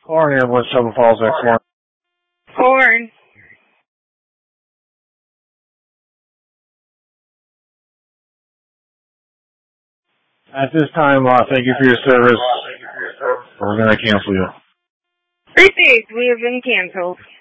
Corn Ambulance, Chapel Falls, X1. Corn. At this time, thank you for your service. We're going to cancel you. Received. We have been canceled.